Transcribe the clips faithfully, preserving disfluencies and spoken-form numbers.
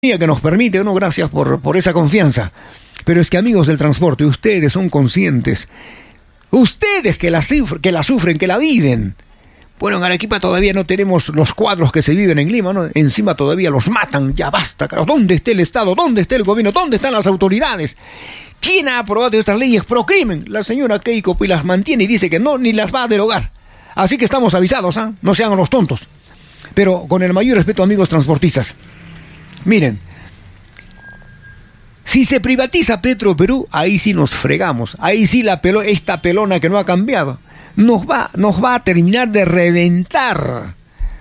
que nos permite, ¿no? Gracias por, por esa confianza. Pero es que, amigos del transporte, ustedes son conscientes, ustedes que la, que la sufren, que la viven. Bueno, en Arequipa todavía no tenemos los cuadros que se viven en Lima, ¿no? Encima todavía los matan, ya basta, carajo. ¿Dónde está el Estado? ¿Dónde está el gobierno? ¿Dónde están las autoridades? ¿Quién ha aprobado estas leyes pro crimen? La señora Keiko pues las mantiene y dice que no, ni las va a derogar. Así que estamos avisados, ¿ah? ¿eh? No sean los tontos. Pero con el mayor respeto, amigos transportistas, miren, si se privatiza Petroperú, ahí sí nos fregamos. Ahí sí la pelo, esta pelona que no ha cambiado nos va, nos va a terminar de reventar.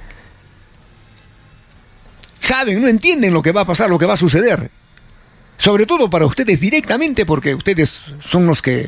Saben, no entienden lo que va a pasar, lo que va a suceder. Sobre todo para ustedes directamente, porque ustedes son los que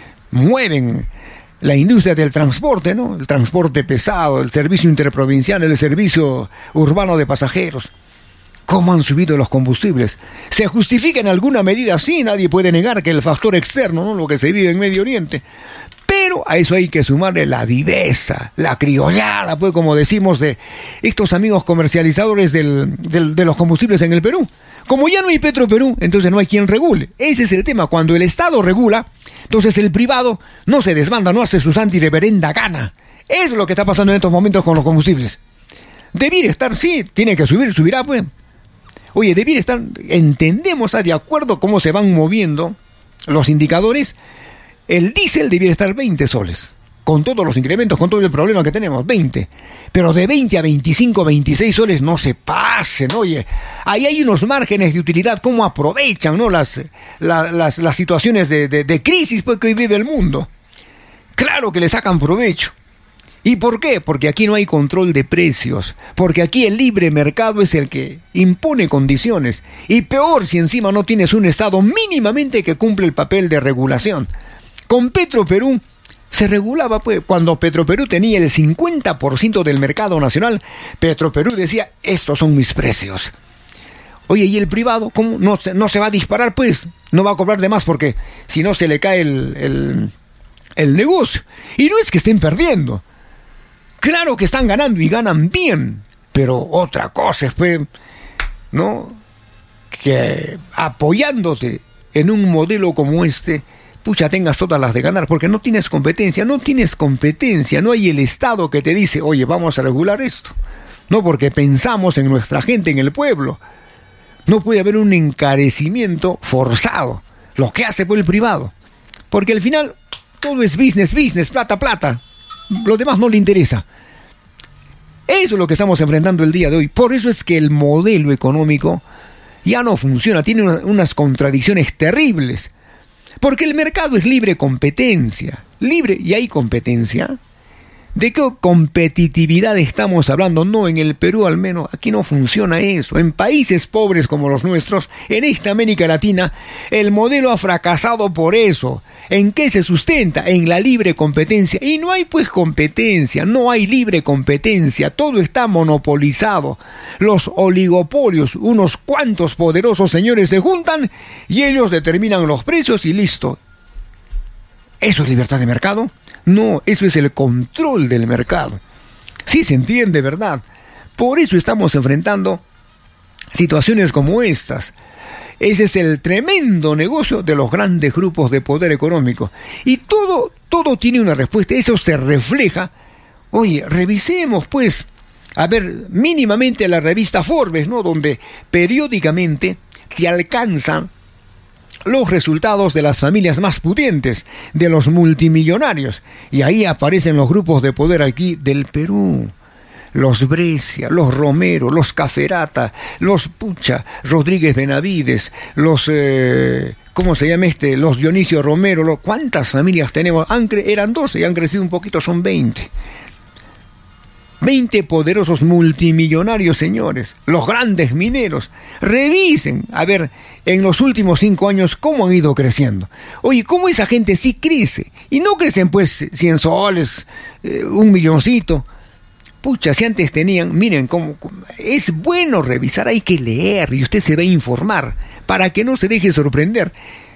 mueven la industria del transporte, ¿no? El transporte pesado, el servicio interprovincial, el servicio urbano de pasajeros. ¿Cómo han subido los combustibles? ¿Se justifica en alguna medida? Sí, nadie puede negar que el factor externo, ¿no? Lo que se vive en Medio Oriente. Pero a eso hay que sumarle la viveza, la criollada, pues, como decimos, de estos amigos comercializadores del, del, de los combustibles en el Perú. Como ya no hay Petroperú, entonces no hay quien regule. Ese es el tema. Cuando el Estado regula, entonces el privado no se desmanda, no hace su santa y reverenda gana. Eso es lo que está pasando en estos momentos con los combustibles. Debiera estar, sí, tiene que subir, subirá, pues. Oye, debiera estar, entendemos, de acuerdo a cómo se van moviendo los indicadores, el diésel debiera estar veinte soles. Con todos los incrementos, con todo el problema que tenemos, veinte. Pero de veinte a veinticinco, veintiséis soles no se pasen, oye. Ahí hay unos márgenes de utilidad, cómo aprovechan, ¿no? Las, la, las, las situaciones de, de, de crisis pues, que hoy vive el mundo. Claro que le sacan provecho. ¿Y por qué? Porque aquí no hay control de precios, porque aquí el libre mercado es el que impone condiciones. Y peor si encima no tienes un Estado mínimamente que cumple el papel de regulación. Con Petroperú se regulaba, pues, cuando Petroperú tenía el cincuenta por ciento del mercado nacional, Petroperú decía, estos son mis precios. Oye, ¿y el privado? ¿Cómo? No, no se va a disparar, pues, no va a cobrar de más porque si no se le cae el, el, el negocio. Y no es que estén perdiendo. Claro que están ganando y ganan bien, pero otra cosa es, pues, ¿no? Que apoyándote en un modelo como este, pucha, tengas todas las de ganar, porque no tienes competencia, no tienes competencia, no hay el Estado que te dice, oye, vamos a regular esto. No, porque pensamos en nuestra gente, en el pueblo. No puede haber un encarecimiento forzado, lo que hace por el privado. Porque al final, todo es business, business, plata, plata. Lo demás no le interesa. Eso es lo que estamos enfrentando el día de hoy. Por eso es que el modelo económico ya no funciona, tiene unas contradicciones terribles. Porque el mercado es libre competencia. Libre, y hay competencia. ¿De qué competitividad estamos hablando? No, en el Perú al menos, aquí no funciona eso. En países pobres como los nuestros, en esta América Latina, el modelo ha fracasado por eso. ¿En qué se sustenta? En la libre competencia. Y no hay pues competencia, no hay libre competencia, todo está monopolizado. Los oligopolios, unos cuantos poderosos señores se juntan y ellos determinan los precios y listo. ¿Eso es libertad de mercado? No, eso es el control del mercado. Sí se entiende, ¿verdad? Por eso estamos enfrentando situaciones como estas. Ese es el tremendo negocio de los grandes grupos de poder económico. Y todo, todo tiene una respuesta. Eso se refleja. Oye, revisemos pues, a ver, mínimamente la revista Forbes, ¿no? Donde periódicamente te alcanzan los resultados de las familias más pudientes, de los multimillonarios. Y ahí aparecen los grupos de poder aquí del Perú. Los Brescia, los Romero, los Caferata, los Pucha, Rodríguez Benavides, los, eh, ¿cómo se llama este? Los Dionisio Romero. Los, ¿cuántas familias tenemos? Han cre- eran doce y han crecido un poquito, son veinte. veinte poderosos multimillonarios, señores. Los grandes mineros. Revisen, a ver, en los últimos cinco años, cómo han ido creciendo. Oye, cómo esa gente sí crece. Y no crecen, pues, cien soles, eh, un milloncito. Pucha, si antes tenían, miren, cómo, es bueno revisar, hay que leer y usted se va a informar para que no se deje sorprender.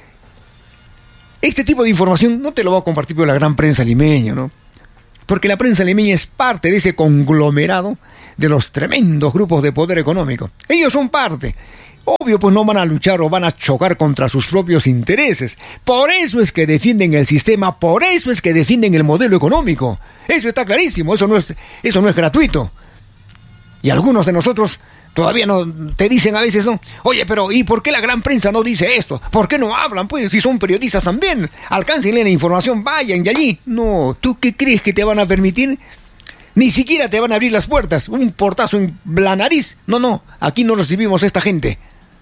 Este tipo de información no te lo voy a compartir con la gran prensa limeña, ¿no? Porque la prensa limeña es parte de ese conglomerado de los tremendos grupos de poder económico. Ellos son parte. Obvio, pues no van a luchar o van a chocar contra sus propios intereses. Por eso es que defienden el sistema, por eso es que defienden el modelo económico. Eso está clarísimo, eso no es, eso no es gratuito. Y algunos de nosotros todavía no te dicen a veces, ¿no? Oye, pero ¿y por qué la gran prensa no dice esto? ¿Por qué no hablan? Pues si son periodistas también, alcáncenle la información, vayan y allí. No, ¿tú qué crees que te van a permitir? Ni siquiera te van a abrir las puertas, un portazo en la nariz. No, no, aquí no recibimos a esta gente.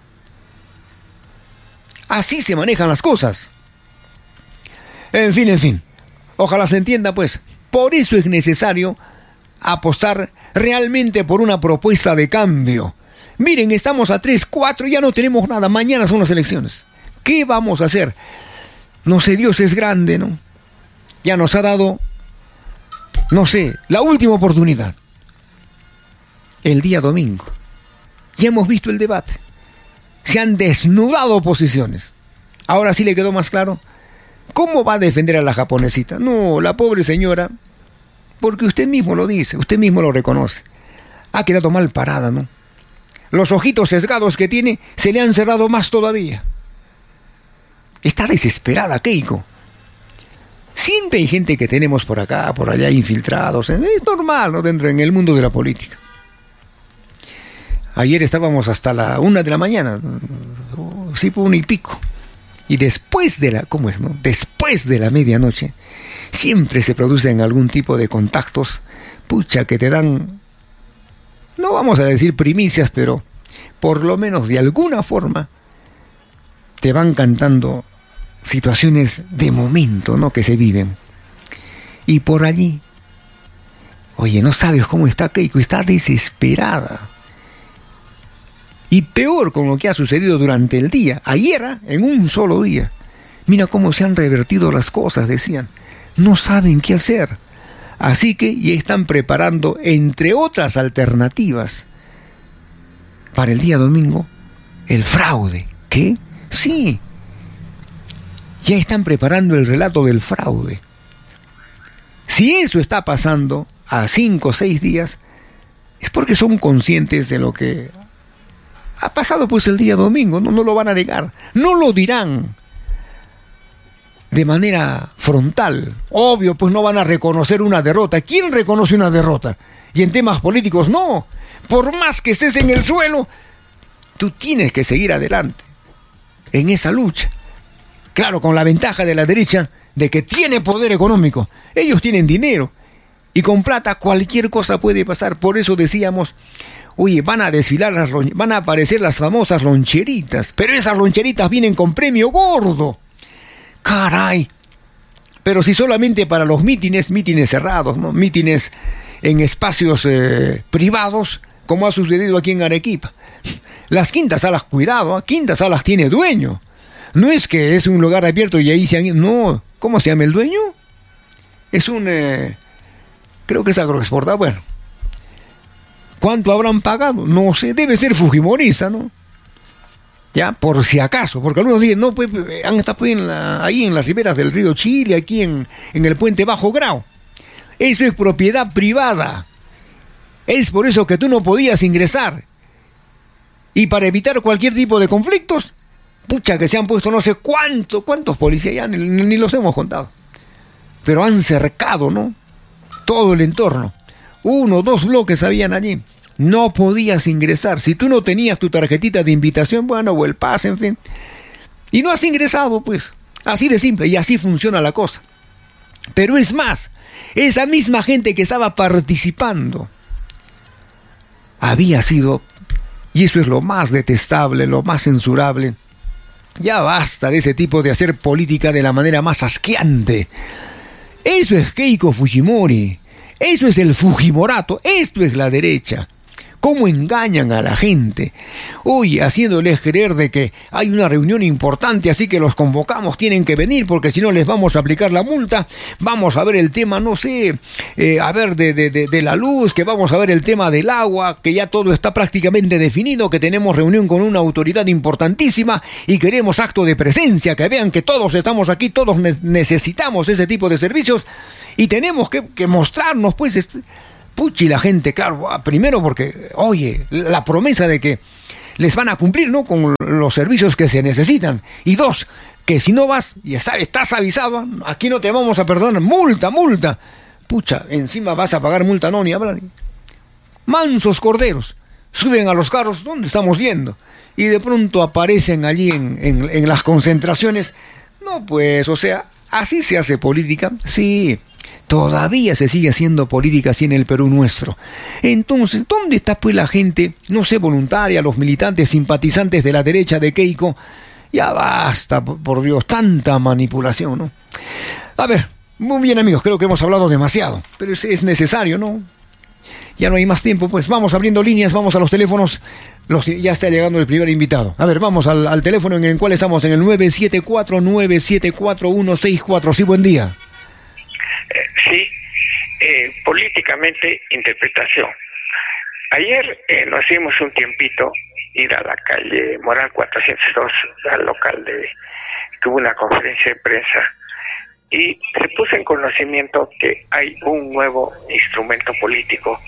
Así se manejan las cosas. En fin, en fin. Ojalá se entienda, pues. Por eso es necesario apostar realmente por una propuesta de cambio. Miren, estamos a tres, cuatro, ya no tenemos nada. Mañana son las elecciones. ¿Qué vamos a hacer? No sé, Dios es grande, ¿no? Ya nos ha dado, no sé, la última oportunidad. El día domingo. Ya hemos visto el debate. Se han desnudado posiciones. Ahora sí le quedó más claro. ¿Cómo va a defender a la japonesita? No, la pobre señora, porque usted mismo lo dice, usted mismo lo reconoce. Ha quedado mal parada, ¿no? Los ojitos sesgados que tiene se le han cerrado más todavía. Está desesperada, Keiko. Siempre hay gente que tenemos por acá, por allá, infiltrados. Es normal, ¿no? Dentro en el mundo de la política. Ayer estábamos hasta la una de la mañana, sí, por una y pico. Y después de la, ¿cómo es, no? Después de la medianoche, siempre se producen algún tipo de contactos, pucha, que te dan, no vamos a decir primicias, pero por lo menos de alguna forma te van cantando situaciones de momento, ¿no? Que se viven. Y por allí, oye, no sabes cómo está Keiko, está desesperada. Y peor con lo que ha sucedido durante el día. Ayer, en un solo día. Mira cómo se han revertido las cosas, decían. No saben qué hacer. Así que ya están preparando, entre otras alternativas, para el día domingo, el fraude. ¿Qué? Sí. Ya están preparando el relato del fraude. Si eso está pasando a cinco o seis días, es porque son conscientes de lo que ha pasado pues el día domingo, no, no lo van a negar, no lo dirán de manera frontal. Obvio, pues no van a reconocer una derrota. ¿Quién reconoce una derrota? Y en temas políticos no. Por más que estés en el suelo, tú tienes que seguir adelante en esa lucha. Claro, con la ventaja de la derecha de que tiene poder económico. Ellos tienen dinero y con plata cualquier cosa puede pasar. Por eso decíamos, oye, van a desfilar, las, van a aparecer las famosas loncheritas, pero esas loncheritas vienen con premio gordo. Caray. Pero si solamente para los mítines, mítines cerrados, ¿no? Mítines en espacios eh, privados, como ha sucedido aquí en Arequipa. Las quintas salas, cuidado, ¿eh? Quintas salas tiene dueño. No es que es un lugar abierto y ahí se han ido. No, ¿cómo se llama el dueño? Es un, eh, creo que es agroexportador, bueno. ¿Cuánto habrán pagado? No sé, debe ser fujimorista, ¿no? Ya, por si acaso, porque algunos dicen, no, pues han estado pues, en la, ahí en las riberas del río Chile, aquí en, en el puente Bajo Grau. Eso es propiedad privada. Es por eso que tú no podías ingresar. Y para evitar cualquier tipo de conflictos, pucha, que se han puesto no sé cuánto, cuántos policías ya, ni, ni los hemos contado. Pero han cercado, ¿no? Todo el entorno. Uno, dos bloques habían allí. No podías ingresar. Si tú no tenías tu tarjetita de invitación, bueno, o el pase, en fin. Y no has ingresado, pues. Así de simple, y así funciona la cosa. Pero es más, esa misma gente que estaba participando había sido, y eso es lo más detestable, lo más censurable. Ya basta de ese tipo de hacer política de la manera más asqueante. Eso es Keiko Fujimori. Eso es el Fujimorato. Esto es la derecha. ¿Cómo engañan a la gente? Oye, haciéndoles creer de que hay una reunión importante, así que los convocamos, tienen que venir, porque si no les vamos a aplicar la multa. Vamos a ver el tema, no sé, eh, a ver, de, de, de, de la luz, que vamos a ver el tema del agua, que ya todo está prácticamente definido, que tenemos reunión con una autoridad importantísima y queremos acto de presencia, que vean que todos estamos aquí, todos ne- necesitamos ese tipo de servicios y tenemos que, que mostrarnos, pues, este, puchi, la gente, claro, primero porque, oye, la promesa de que les van a cumplir, ¿no?, con los servicios que se necesitan. Y dos, que si no vas, ya sabes, estás avisado, aquí no te vamos a perdonar, multa, multa. Pucha, encima vas a pagar multa, no, ni hablar. Mansos corderos, suben a los carros, ¿dónde estamos yendo? Y de pronto aparecen allí en, en, en las concentraciones. No, pues, o sea, así se hace política, sí. Todavía se sigue haciendo política así en el Perú nuestro. Entonces, ¿dónde está pues la gente, no sé, voluntaria, los militantes simpatizantes de la derecha de Keiko? Ya basta, por Dios, tanta manipulación, ¿no? A ver, muy bien, amigos, creo que hemos hablado demasiado, pero es, es necesario, ¿no? Ya no hay más tiempo, pues vamos abriendo líneas, vamos a los teléfonos. Los, ya está llegando el primer invitado. A ver, vamos al, al teléfono en el cual estamos, en el nueve siete cuatro, nueve siete cuatro, uno seis cuatro. Sí, buen día. Eh, sí, eh, políticamente, interpretación. Ayer eh, nos dimos un tiempito ir a la calle Moral cuatrocientos dos, al local de que hubo una conferencia de prensa, y se puso en conocimiento que hay un nuevo instrumento político,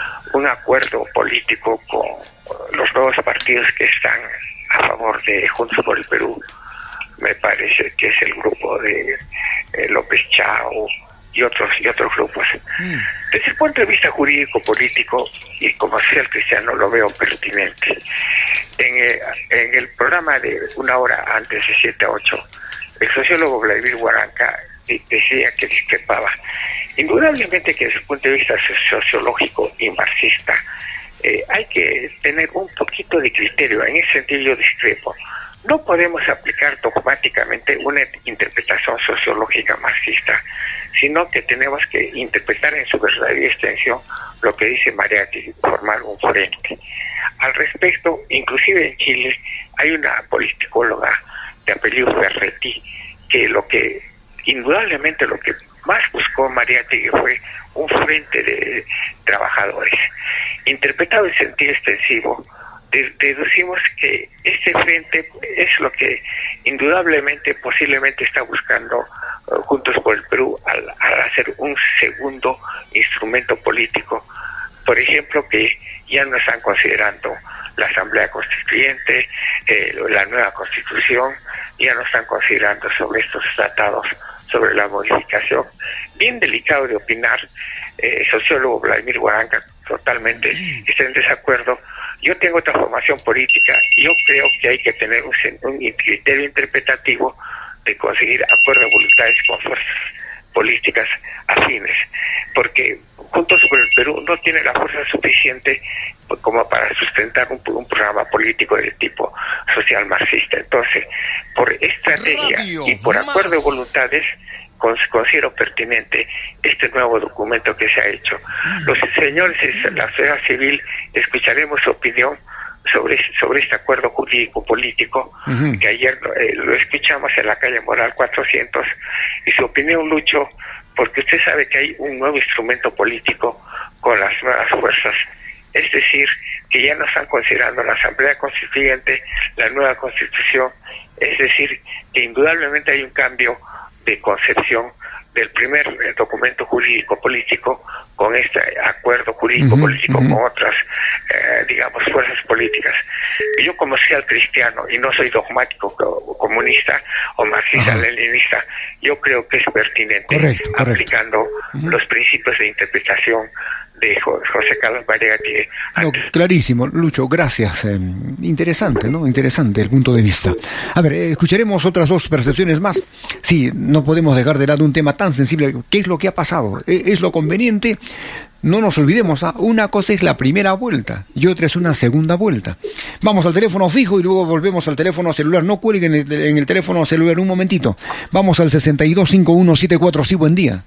un acuerdo político con los nuevos partidos que están a favor de Juntos por el Perú. Me parece que es el grupo de eh, López Chao y otros y otros grupos. Mm. Desde el punto de vista jurídico-político y como social cristiano lo veo pertinente. En, eh, en el programa de una hora antes de siete a ocho, el sociólogo Vladimir Guaranca decía que discrepaba. Indudablemente que desde el punto de vista sociológico y marxista eh, hay que tener un poquito de criterio. En ese sentido yo discrepo. No podemos aplicar dogmáticamente una interpretación sociológica marxista, sino que tenemos que interpretar en su verdadera extensión lo que dice Mariátegui, formar un frente. Al respecto, inclusive en Chile hay una politicóloga de apellido Ferretti que lo que indudablemente lo que más buscó Mariátegui fue un frente de trabajadores. Interpretado en sentido extensivo, deducimos que este frente es lo que indudablemente, posiblemente está buscando uh, Juntos por el Perú al, al hacer un segundo instrumento político. Por ejemplo, que ya no están considerando la Asamblea Constituyente, eh, la nueva Constitución, ya no están considerando sobre estos tratados, sobre la modificación. Bien delicado de opinar, eh, sociólogo Vladimir Guaranca totalmente está en desacuerdo. Yo tengo otra formación política. Yo creo que hay que tener un, un criterio interpretativo de conseguir acuerdo de voluntades con fuerzas políticas afines, porque Juntos por el Perú no tiene la fuerza suficiente como para sustentar un, un programa político del tipo social marxista. Entonces, por estrategia Radio y por más. acuerdo de voluntades, considero pertinente este nuevo documento que se ha hecho. Los señores de la sociedad civil escucharemos su opinión sobre sobre este acuerdo jurídico político, uh-huh. que ayer eh, lo escuchamos en la calle Moral cuatrocientos, y su opinión, Lucho, porque usted sabe que hay un nuevo instrumento político con las nuevas fuerzas, es decir, que ya no están considerando la Asamblea Constituyente, la nueva Constitución, es decir, que indudablemente hay un cambio de concepción del primer eh, documento jurídico político con este acuerdo jurídico uh-huh, político uh-huh. con otras, eh, digamos, fuerzas políticas. Y yo, como social cristiano, y no soy dogmático o comunista o marxista-leninista, yo creo que es pertinente, correcto, aplicando correcto. Uh-huh. los principios de interpretación de José Carlos Mariátegui. No, clarísimo, Lucho, gracias. Eh, interesante, ¿no? Interesante el punto de vista. A ver, eh, escucharemos otras dos percepciones más. Sí, no podemos dejar de lado un tema tan sensible. ¿Qué es lo que ha pasado? ¿Es, es lo conveniente? No nos olvidemos, ¿ah? Una cosa es la primera vuelta y otra es una segunda vuelta. Vamos al teléfono fijo y luego volvemos al teléfono celular. No cuelguen en el, en el teléfono celular un momentito. Vamos al sesenta y dos cincuenta y uno setenta y cuatro. Sí, buen día.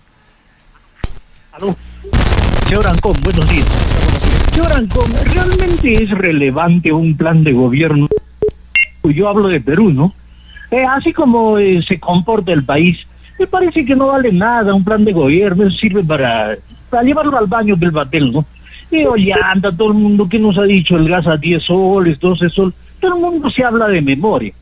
Aló. Señor Ancón, buenos días. Señor Ancón, ¿realmente es relevante un plan de gobierno? Yo hablo de Perú, ¿no? Eh, así como eh, se comporta el país, me parece que no vale nada un plan de gobierno. Eso sirve para, para llevarlo al baño del batel, ¿no? Y oye, anda todo el mundo que nos ha dicho el gas a diez soles, doce soles, todo el mundo se habla de memoria.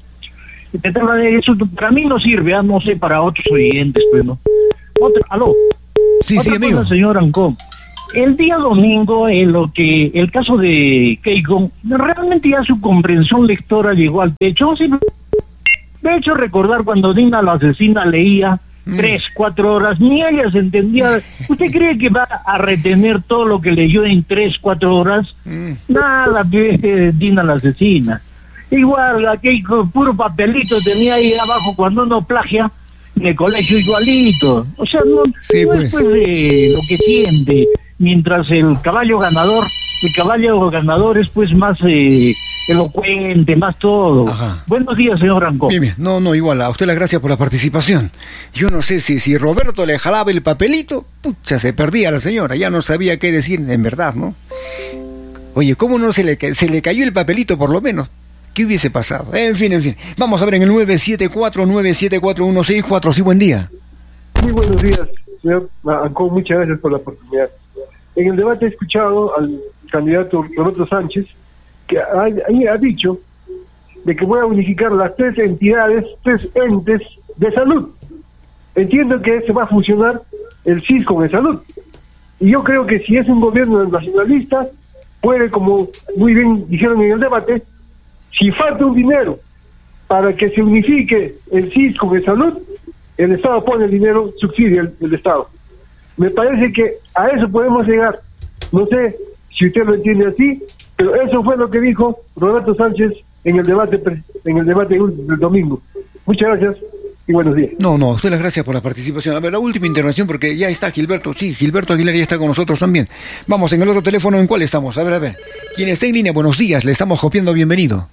Eso para mí no sirve, ¿eh? No sé, para otros oyentes, pues, ¿no? Otra, aló. Sí, Otra sí, amigo. Cosa, señor Ancón. el día domingo, en lo que el caso de Keiko, realmente ya su comprensión lectora llegó al techo. De hecho, recordar cuando Dina la asesina leía mm. tres, cuatro horas, ni ella se entendía. ¿Usted cree que va a retener todo lo que leyó en tres, cuatro horas? Mm. Nada, que Dina la asesina. Igual, a Keiko, puro papelito tenía ahí abajo cuando uno plagia en el colegio igualito. O sea, no, sí, no pues. es pues, de lo que siente. Mientras el caballo ganador, el caballo ganador es pues más eh, elocuente, más todo. Ajá. Buenos días, señor Rancón. Bien, bien. No, no, igual, a usted las gracias por la participación. Yo no sé si, si Roberto le jalaba el papelito, pucha, se perdía la señora, ya no sabía qué decir en verdad, ¿no? Oye, ¿cómo no se le, se le cayó el papelito por lo menos? ¿Qué hubiese pasado? En fin, en fin. Vamos a ver en el nueve siete cuatro, nueve siete cuatro, uno seis cuatro. Sí, buen día. Muy buenos días, señor Rancón, muchas gracias por la oportunidad. En el debate he escuchado al candidato Roberto Sánchez, que ha, ha dicho de que voy a unificar las tres entidades, tres entes de salud. Entiendo que se va a fusionar el C I S con el salud. Y yo creo que si es un gobierno nacionalista, puede, como muy bien dijeron en el debate, si falta un dinero para que se unifique el C I S con el salud, el Estado pone el dinero, subsidia el, el Estado. Me parece que a eso podemos llegar. No sé si usted lo entiende así, pero eso fue lo que dijo Roberto Sánchez en el debate en el debate del domingo. Muchas gracias y buenos días. No, no, usted las gracias por la participación. A ver, la última intervención, porque ya está Gilberto. Sí, Gilberto Aguilar ya está con nosotros también. Vamos, en el otro teléfono, ¿en cuál estamos? A ver, a ver. ¿Quién está en línea? Buenos días, le estamos copiando, bienvenido.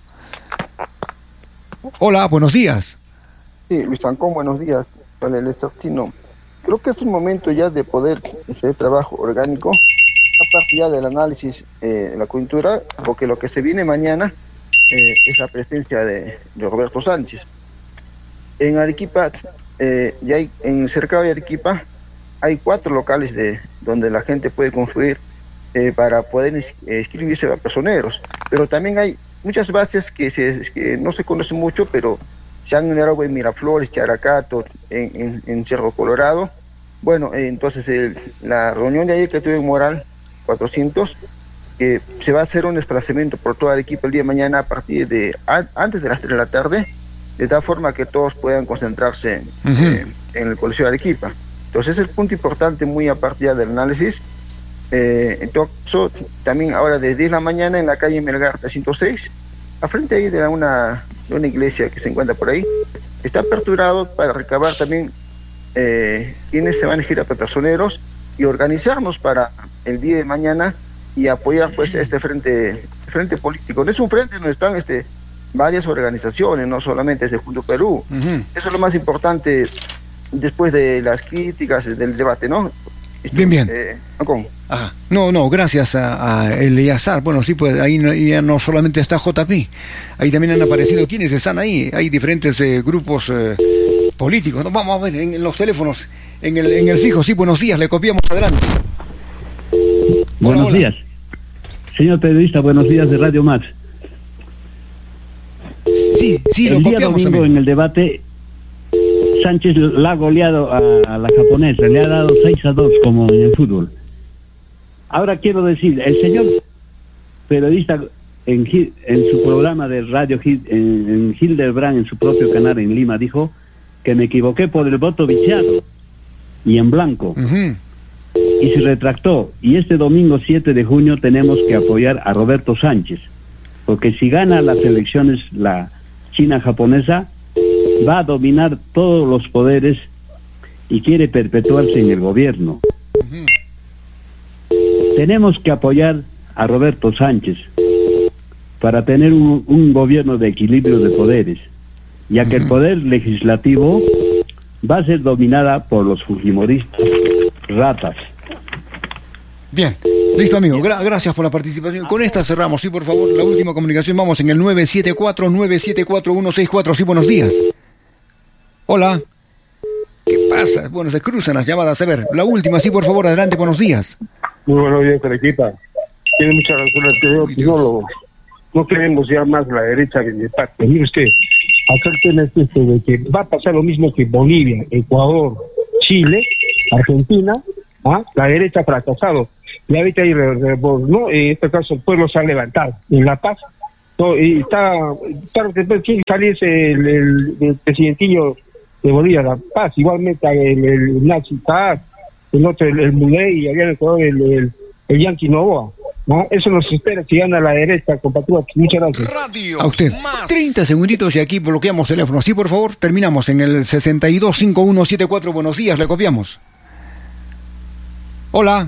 Hola, buenos días. Sí, Luis Rancón, buenos días. Para el Exorcino. Creo que es un momento ya de poder hacer trabajo orgánico, aparte ya del análisis eh, de la coyuntura, porque lo que se viene mañana eh, es la presencia de, de Roberto Sánchez. En Arequipa, eh, ya hay, en el cercado de Arequipa, hay cuatro locales de donde la gente puede confluir eh, para poder ins- inscribirse a personeros, pero también hay muchas bases que, se, que no se conocen mucho, pero se han generado en Miraflores, Characato, en, en, en Cerro Colorado. Bueno, eh, entonces el, la reunión de ayer que tuve en Moral cuatrocientos, que se va a hacer un desplazamiento por toda Arequipa el día de mañana a partir de, a, antes de las tres de la tarde, de tal forma que todos puedan concentrarse uh-huh. eh, en el Colegio de Arequipa. Entonces es el punto importante, muy a partir del análisis. Eh, en todo caso, también ahora desde diez de la mañana en la calle Melgar trescientos seis, a frente ahí de la, una, de una iglesia que se encuentra por ahí, está aperturado para recabar también eh, quienes se van a elegir a personeros y organizarnos para el día de mañana y apoyar pues este frente frente político. No es un frente donde están este varias organizaciones, no solamente desde Junto Perú. Uh-huh. Eso es lo más importante después de las críticas del debate, ¿no? Bien, bien. Eh, Ajá. No, no, gracias a, a Eleazar. Bueno, sí, pues ahí no, ya no solamente está J P, ahí también han aparecido quienes están ahí. Hay diferentes eh, grupos eh, políticos. No, vamos a ver en, en los teléfonos, en el, en el fijo. Sí, buenos días, le copiamos adelante. Buenos hola, días. Hola. Señor periodista, buenos días de Radio Max. Sí, sí, lo el copiamos. El día domingo también. En el debate, Sánchez la ha goleado a, a la japonesa, le ha dado seis a dos como en el fútbol. Ahora quiero decir, el señor periodista en, en su programa de radio en, en Hildebrand, en su propio canal en Lima, dijo que me equivoqué por el voto viciado y en blanco. Uh-huh. Y se retractó. Y este domingo siete de junio tenemos que apoyar a Roberto Sánchez, porque si gana las elecciones la China japonesa, va a dominar todos los poderes y quiere perpetuarse en el gobierno. Uh-huh. Tenemos que apoyar a Roberto Sánchez para tener un, un gobierno de equilibrio de poderes, ya que uh-huh. el poder legislativo va a ser dominada por los fujimoristas ratas. Bien, listo amigo, Gra- gracias por la participación. Con esta cerramos, sí, por favor, la última comunicación. Vamos en el nueve siete cuatro, nueve siete cuatro, uno seis cuatro. Sí, buenos días. Hola. ¿Qué pasa? Bueno, se cruzan las llamadas. A ver, la última, sí, por favor, adelante, buenos días. Muy buenos días, Arequipa. Tiene mucha razón el señor opinólogo. No queremos ya más la derecha de parte. Mire usted, acá el tema es este de que va a pasar lo mismo que Bolivia, Ecuador, Chile, Argentina, ¿ah? La derecha ha fracasado. y ahorita hay, ¿no? En este caso el pueblo se ha levantado en La Paz, ¿no? Y está, tarde quiere salir el, el, el presidentillo de Bolivia, La Paz, igualmente el, el Nazi Paz, el otro, el, el Muley, y allá en Ecuador el, el, el Yankee Novoa, ¿no? Eso nos espera si gana la derecha, compatriotas. Muchas gracias. Radio a usted. Más. treinta segunditos y aquí bloqueamos teléfono. Sí, por favor, terminamos en el sesenta y dos cincuenta y uno setenta y cuatro. Buenos días, le copiamos. Hola.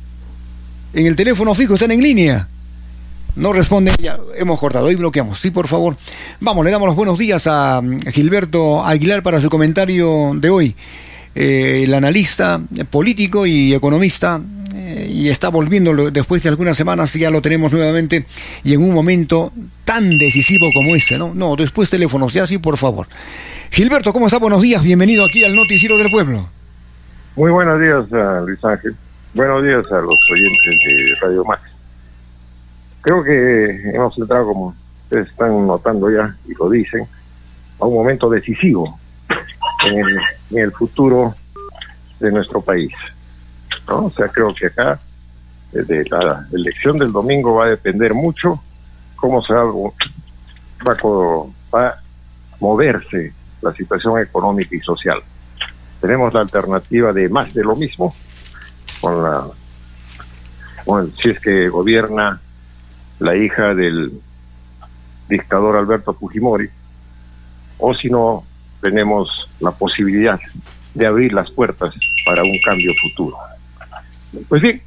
En el teléfono fijo, están en línea. No responden, ya hemos cortado, hoy bloqueamos. Sí, por favor. Vamos, le damos los buenos días a Gilberto Aguilar para su comentario de hoy. Eh, el analista político y economista, eh, y está volviendo después de algunas semanas, ya lo tenemos nuevamente, y en un momento tan decisivo como este, ¿no? No, después teléfonos, ya sí, por favor. Gilberto, ¿cómo está? Buenos días, bienvenido aquí al Noticiero del Pueblo. Muy buenos días, uh, Luis Ángel. Buenos días a los oyentes de Radio Max. Creo que hemos entrado, como ustedes están notando ya y lo dicen, a un momento decisivo en el, en el futuro de nuestro país, ¿no? O sea, creo que acá de la elección del domingo va a depender mucho cómo se va, va, va a moverse la situación económica y social. Tenemos la alternativa de más de lo mismo, con la, bueno, si es que gobierna la hija del dictador Alberto Fujimori, o si no, tenemos la posibilidad de abrir las puertas para un cambio futuro. Pues bien,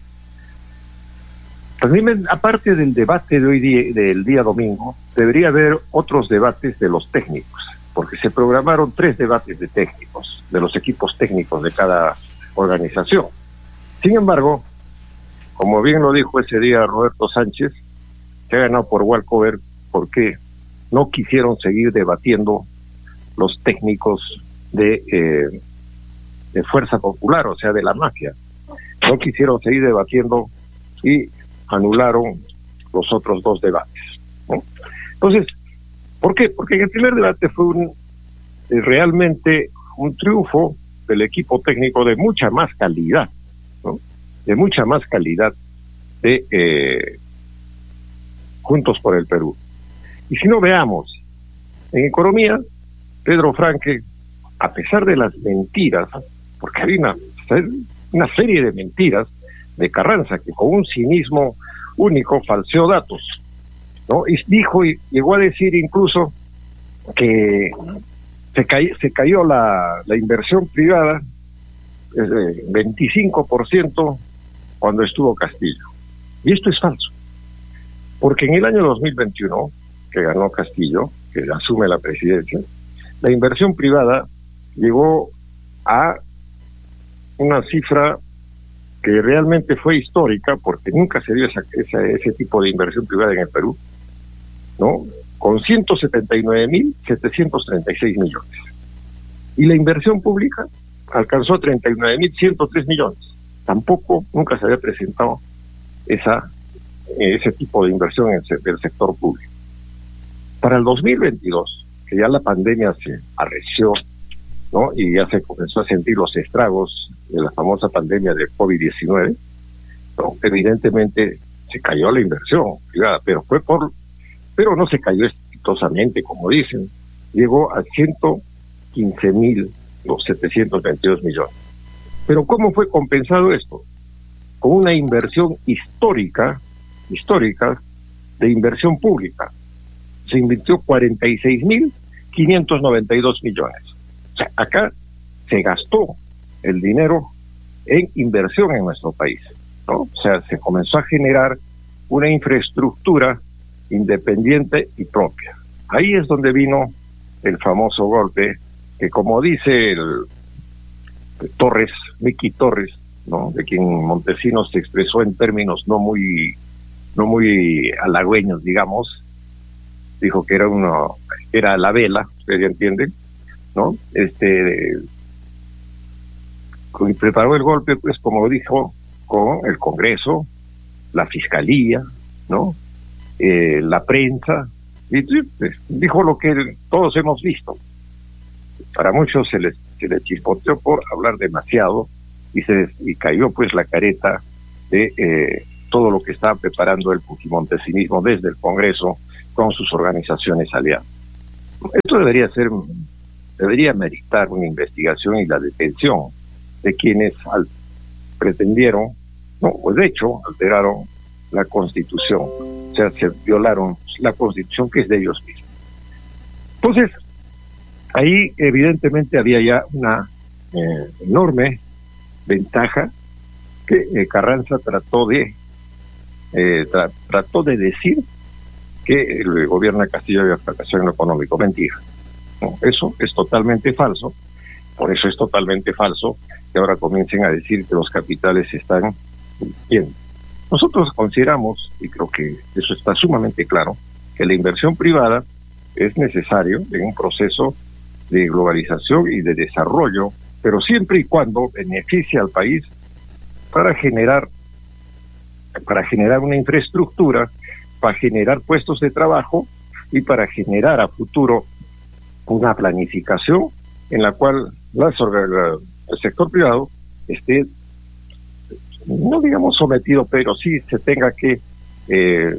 también, aparte del debate de hoy día, del día domingo, debería haber otros debates de los técnicos, porque se programaron tres debates de técnicos, de los equipos técnicos de cada organización. Sin embargo, como bien lo dijo ese día Roberto Sánchez, que ha ganado por walkover porque no quisieron seguir debatiendo los técnicos de, eh, de Fuerza Popular, o sea, de la mafia. No quisieron seguir debatiendo y anularon los otros dos debates, ¿no? Entonces, ¿por qué? Porque en el primer debate fue un, eh, realmente un triunfo del equipo técnico de mucha más calidad, ¿no? De mucha más calidad de eh, Juntos por el Perú. Y si no, veamos, en economía, Pedro Franque, a pesar de las mentiras, porque hay una, una serie de mentiras de Carranza, que con un cinismo único falseó datos, ¿no? Y dijo, y llegó a decir incluso que se, cay, se cayó la, la inversión privada eh, veinticinco por ciento cuando estuvo Castillo. Y esto es falso, porque en el año dos mil veintiuno, que ganó Castillo, que asume la presidencia, la inversión privada llegó a una cifra que realmente fue histórica, porque nunca se dio esa, esa, ese tipo de inversión privada en el Perú, ¿no? Con ciento setenta y nueve mil setecientos treinta y seis millones. Y la inversión pública alcanzó treinta y nueve mil ciento tres millones. Tampoco, nunca se había presentado esa ese tipo de inversión en el, del sector público. Para el dos mil veintidós, que ya la pandemia se arreció, ¿no? Y ya se comenzó a sentir los estragos de la famosa pandemia de COVID diecinueve, ¿no? Evidentemente se cayó la inversión privada, pero fue por, pero no se cayó exitosamente, como dicen, llegó a ciento quince mil setecientos veintidós millones. Pero ¿cómo fue compensado esto? Con una inversión histórica, histórica de inversión pública. Se invirtió cuarenta y seis mil quinientos noventa y dos millones. O sea, acá se gastó el dinero en inversión en nuestro país, ¿no? O sea, se comenzó a generar una infraestructura independiente y propia. Ahí es donde vino el famoso golpe que, como dice el Torres, Miki Torres, ¿no? De quien Montesinos se expresó en términos no muy no muy halagüeños, digamos, dijo que era uno, era la vela, ustedes ya entienden, ¿no? Este, y preparó el golpe, pues, como dijo, con el Congreso, la Fiscalía, ¿no? Eh, la prensa, y pues, dijo lo que todos hemos visto. Para muchos se les, se les chispoteó por hablar demasiado, y se y cayó pues la careta de eh, todo lo que está preparando el fujimontesinismo desde el Congreso con sus organizaciones aliadas. Esto debería ser, debería meritar una investigación y la detención de quienes al, pretendieron, no, pues de hecho, alteraron la Constitución, o sea, se violaron la Constitución que es de ellos mismos. Entonces, ahí evidentemente había ya una eh, enorme ventaja que eh, Carranza trató de eh, tra trató de decir que el gobierno de Castillo había fracasado en lo económico. Mentira. No, eso es totalmente falso. Por eso es totalmente falso que ahora comiencen a decir que los capitales están bien. Nosotros consideramos, y creo que eso está sumamente claro, que la inversión privada es necesario en un proceso de globalización y de desarrollo, pero siempre y cuando beneficie al país para generar, para generar una infraestructura, para generar puestos de trabajo y para generar a futuro una planificación en la cual las, el sector privado esté, no digamos sometido, pero sí se tenga que eh,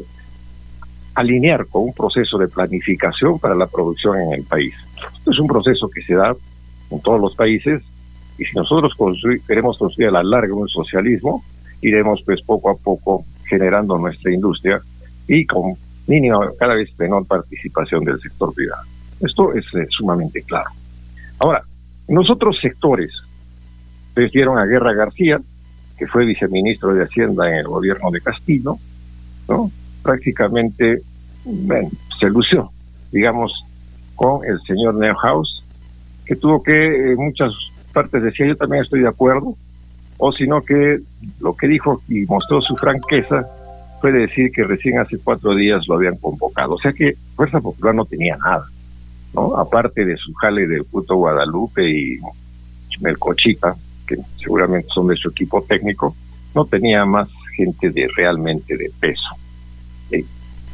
alinear con un proceso de planificación para la producción en el país. Esto es un proceso que se da en todos los países, y si nosotros construir, queremos construir a la larga un socialismo, iremos pues poco a poco generando nuestra industria y con mínima, cada vez menor participación del sector privado. Esto es eh, sumamente claro. Ahora, en los otros sectores, ustedes vieron a Guerra García, que fue viceministro de Hacienda en el gobierno de Castillo, ¿no? Prácticamente, bueno, se lució, digamos, con el señor Neuhaus, que tuvo que, en muchas partes decía, yo también estoy de acuerdo, o sino que lo que dijo y mostró su franqueza fue decir que recién hace cuatro días lo habían convocado. O sea que Fuerza Popular no tenía nada, ¿no? Aparte de su jale del puto Guadalupe y Melcochita, que seguramente son de su equipo técnico, no tenía más gente de realmente de peso. Eh,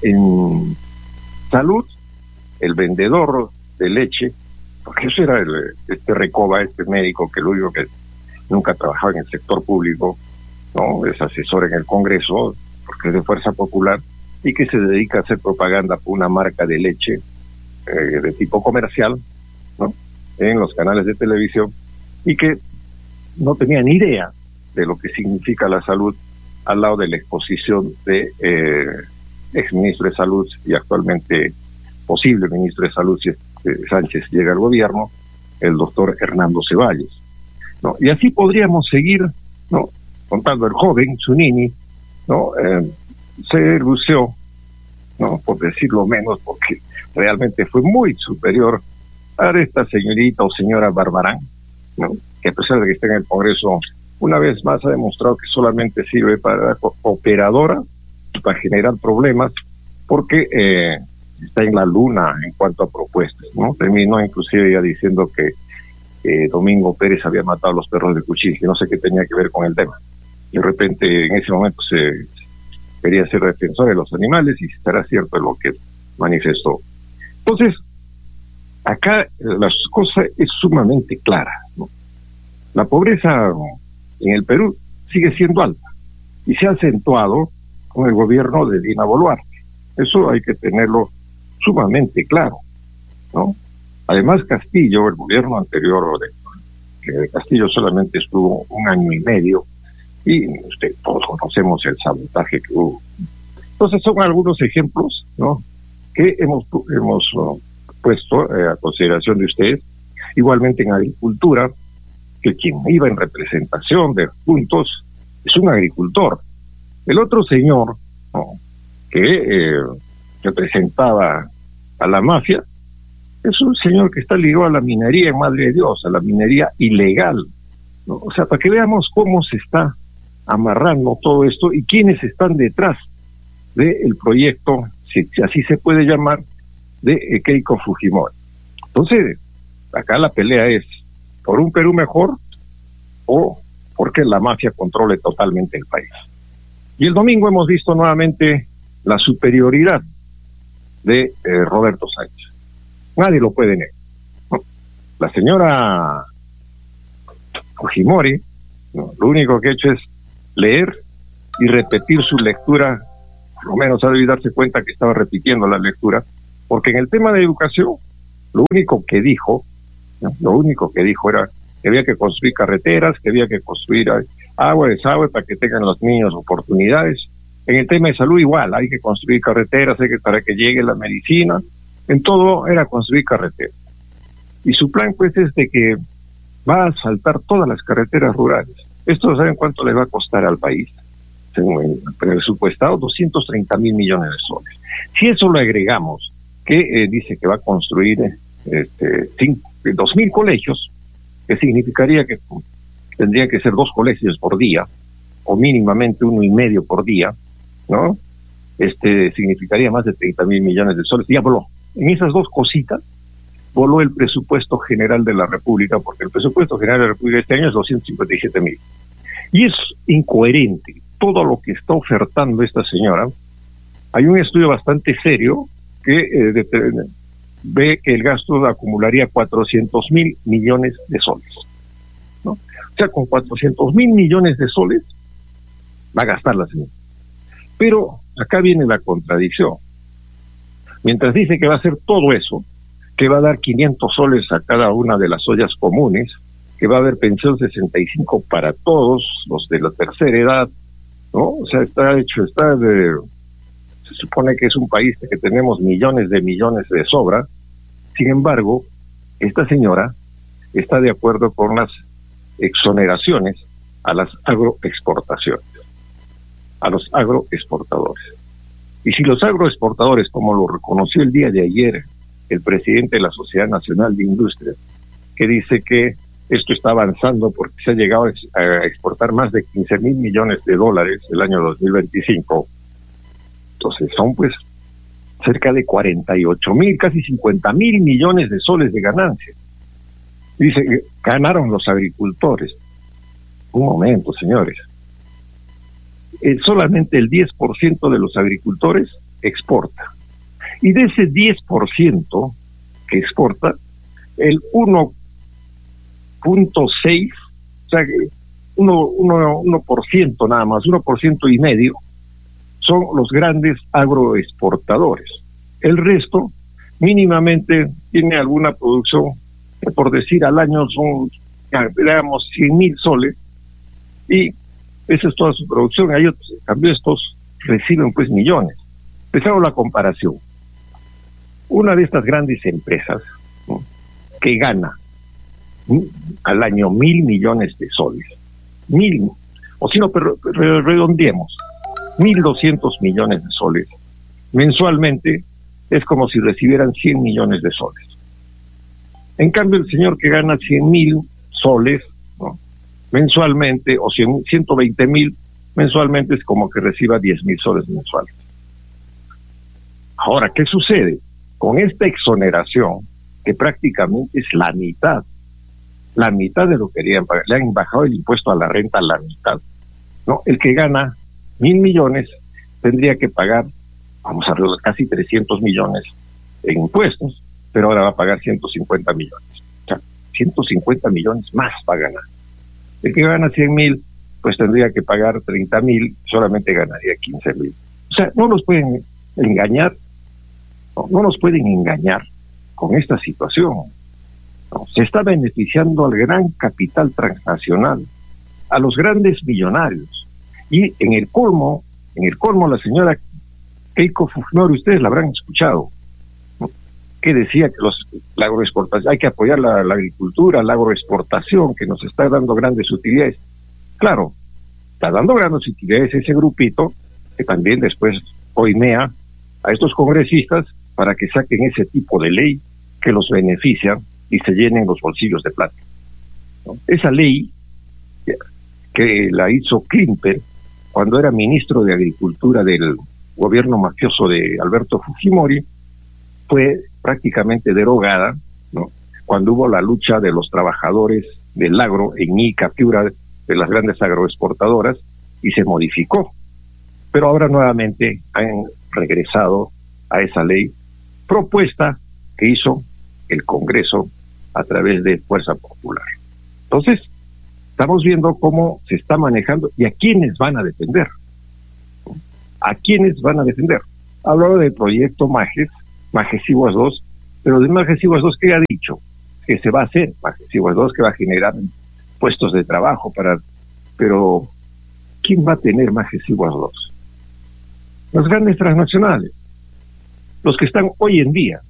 en salud, el vendedor de leche, porque eso era el, este Recoba, este médico que lo único que nunca trabajaba en el sector público, no, es asesor en el Congreso, porque es de Fuerza Popular, y que se dedica a hacer propaganda por una marca de leche eh, de tipo comercial, ¿no?, en los canales de televisión, y que no tenía ni idea de lo que significa la salud al lado de la exposición de eh, exministro de Salud y actualmente posible ministro de Salud si eh, Sánchez llega al gobierno, el doctor Hernando Ceballos, ¿no? Y así podríamos seguir, ¿no?, contando. El joven Zunini, ¿no?, eh, se lució, ¿no?, por decirlo menos, porque realmente fue muy superior a esta señorita o señora Barbarán, ¿no?, que a pesar de que está en el Congreso, una vez más ha demostrado que solamente sirve para operadora, para generar problemas, porque eh, está en la luna en cuanto a propuestas, ¿no? Terminó inclusive ya diciendo que eh, Domingo Pérez había matado a los perros de Cuchillo, que no sé qué tenía que ver con el tema. De repente en ese momento se quería ser defensor de los animales, y estará cierto lo que manifestó. Entonces, acá la cosa es sumamente clara, ¿no? La pobreza en el Perú sigue siendo alta y se ha acentuado con el gobierno de Dina Boluarte. Eso hay que tenerlo sumamente claro, ¿no? Además, Castillo, el gobierno anterior de, que Castillo solamente estuvo un año y medio, y usted, todos conocemos el sabotaje que hubo. Entonces son algunos ejemplos, ¿no?, que hemos hemos uh, puesto eh, a consideración de ustedes. Igualmente en agricultura, que quien iba en representación de puntos es un agricultor. El otro señor, ¿no?, que eh, representaba a la mafia, es un señor que está ligado a la minería en Madre de Dios, a la minería ilegal, ¿no? O sea, para que veamos cómo se está amarrando todo esto y quiénes están detrás del proyecto, si así se puede llamar, de Keiko Fujimori. Entonces, acá la pelea es por un Perú mejor o porque la mafia controle totalmente el país. Y el domingo hemos visto nuevamente la superioridad de eh, Roberto Sánchez. Nadie lo puede negar, ¿no? La señora Fujimori, ¿no?, lo único que ha hecho es leer y repetir su lectura, por lo menos ha de darse cuenta que estaba repitiendo la lectura, porque en el tema de educación, lo único que dijo, ¿no? lo único que dijo era que había que construir carreteras, que había que construir agua, desagüe para que tengan los niños oportunidades. En el tema de salud igual, hay que construir carreteras, hay que para que llegue la medicina. En todo era construir carreteras. Y su plan pues es de que va a asfaltar todas las carreteras rurales. Esto ¿saben cuánto le va a costar al país? Según el presupuestado, doscientos treinta mil millones de soles. Si eso lo agregamos, que eh, dice que va a construir este, dos mil colegios, que significaría que tendría que ser dos colegios por día, o mínimamente uno y medio por día, ¿no? Este significaría más de treinta mil millones de soles. Ya voló. En esas dos cositas voló el presupuesto general de la República, porque el presupuesto general de la República este año es doscientos cincuenta y siete mil. Y es incoherente todo lo que está ofertando esta señora. Hay un estudio bastante serio que eh, de, de, ve que el gasto acumularía cuatrocientos mil millones de soles, ¿no? O sea, con cuatrocientos mil millones de soles va a gastar la señora. Pero acá viene la contradicción. Mientras dice que va a hacer todo eso, que va a dar quinientos soles a cada una de las ollas comunes, que va a haber pensión sesenta y cinco para todos los de la tercera edad, ¿no? O sea, está hecho, está de... Se supone que es un país que tenemos millones de millones de sobra. Sin embargo, esta señora está de acuerdo con las exoneraciones a las agroexportaciones, a los agroexportadores. Y si los agroexportadores, como lo reconoció el día de ayer el presidente de la Sociedad Nacional de Industria, que dice que esto está avanzando porque se ha llegado a exportar más de quince mil millones de dólares el año dos mil veinticinco, entonces son pues cerca de cuarenta y ocho mil, casi cincuenta mil millones de soles de ganancia. Dice que ganaron los agricultores. Un momento, señores. Eh, solamente el diez por ciento de los agricultores exporta. Y de ese diez por ciento que exporta, el uno punto seis, o sea, uno por ciento nada más, uno por ciento y medio, son los grandes agroexportadores. El resto, mínimamente, tiene alguna producción, que por decir al año son, digamos, cien mil soles, y esa es toda su producción. Hay otros, en cambio, estos reciben pues millones. Les hago la comparación. Una de estas grandes empresas, ¿no?, que gana ¿no?, al año mil millones de soles, mil, o si no, pero redondeemos, mil doscientos millones de soles, mensualmente es como si recibieran cien millones de soles. En cambio, el señor que gana cien mil soles, ¿no?, mensualmente, o ciento veinte mil mensualmente, es como que reciba diez mil soles mensuales. Ahora, ¿qué sucede? Con esta exoneración, que prácticamente es la mitad, la mitad de lo que querían pagar, le han bajado el impuesto a la renta a la mitad, ¿no? El que gana mil millones tendría que pagar, vamos a ver, casi trescientos millones en impuestos, pero ahora va a pagar ciento cincuenta millones. O sea, ciento cincuenta millones más va a ganar. El que gana cien mil, pues tendría que pagar treinta mil, solamente ganaría quince mil. O sea, no nos pueden engañar, no, no nos pueden engañar con esta situación. No, se está beneficiando al gran capital transnacional, a los grandes millonarios. Y en el colmo, en el colmo la señora Keiko Fujimori, ustedes la habrán escuchado, ¿no?, que decía que los, la agroexportación, hay que apoyar la, la agricultura, la agroexportación, que nos está dando grandes utilidades. Claro, está dando grandes utilidades ese grupito, que también después coimea a estos congresistas para que saquen ese tipo de ley que los beneficia y se llenen los bolsillos de plata, ¿no? Esa ley que la hizo Klimper cuando era ministro de Agricultura del gobierno mafioso de Alberto Fujimori, fue prácticamente derogada, ¿no?, cuando hubo la lucha de los trabajadores del agro en Ica, Piura, de las grandes agroexportadoras, y se modificó. Pero ahora nuevamente han regresado a esa ley propuesta que hizo el Congreso a través de Fuerza Popular. Entonces, estamos viendo cómo se está manejando y a quiénes van a defender. ¿A quiénes van a defender? Hablaba del proyecto Majes, Majes Iguas dos, pero de Majes Iguas dos, ¿qué ha dicho? Que se va a hacer Majes Iguas dos, que va a generar puestos de trabajo para... Pero, ¿quién va a tener Majes Iguas dos? Las grandes transnacionales, los que están hoy en día